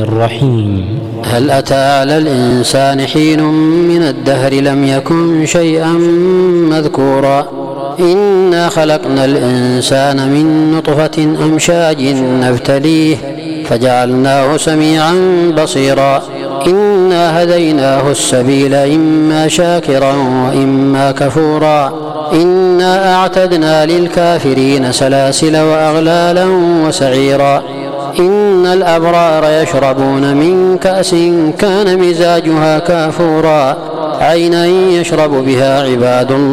الرحيم. هل أتى على الإنسان حين من الدهر لم يكن شيئا مذكورا إنا خلقنا الإنسان من نطفة أمشاج نبتليه فجعلناه سميعا بصيرا إنا هديناه السبيل إما شاكرا وإما كفورا إنا أعتدنا للكافرين سلاسل وأغلالا وسعيرا إن الأبرار يشربون من كأس كان مزاجها كافورا عينا يشرب بها عباد الله